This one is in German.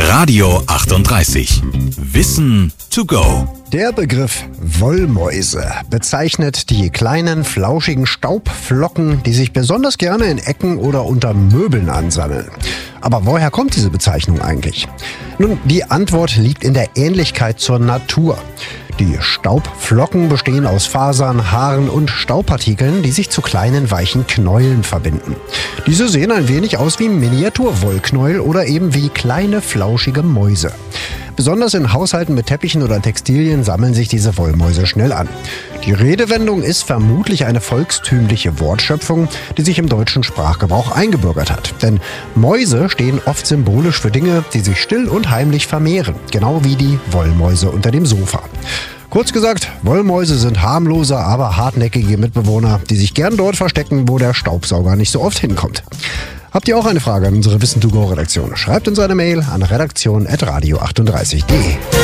Radio 38. Wissen to go. Der Begriff Wollmäuse bezeichnet die kleinen, flauschigen Staubflocken, die sich besonders gerne in Ecken oder unter Möbeln ansammeln. Aber woher kommt diese Bezeichnung eigentlich? Nun, die Antwort liegt in der Ähnlichkeit zur Natur. Die Staubflocken bestehen aus Fasern, Haaren und Staubpartikeln, die sich zu kleinen, weichen Knäueln verbinden. Diese sehen ein wenig aus wie Miniaturwollknäuel oder eben wie kleine, flauschige Mäuse. Besonders in Haushalten mit Teppichen oder Textilien sammeln sich diese Wollmäuse schnell an. Die Redewendung ist vermutlich eine volkstümliche Wortschöpfung, die sich im deutschen Sprachgebrauch eingebürgert hat. Denn Mäuse stehen oft symbolisch für Dinge, die sich still und heimlich vermehren, genau wie die Wollmäuse unter dem Sofa. Kurz gesagt, Wollmäuse sind harmlose, aber hartnäckige Mitbewohner, die sich gern dort verstecken, wo der Staubsauger nicht so oft hinkommt. Habt ihr auch eine Frage an unsere Wissen-to-go-Redaktion? Schreibt uns eine Mail an redaktion@radio38.de.